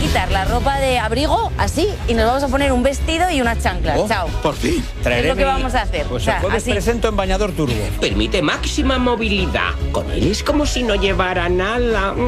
quitar la ropa de abrigo, así, y nos vamos a poner un vestido y unas chanclas. Oh, Chao. Por fin. Es lo que vamos a hacer. Pues O sea, el jueves así. presento en bañador turbo. Permite máxima movilidad. Con él es como si no llevara nada.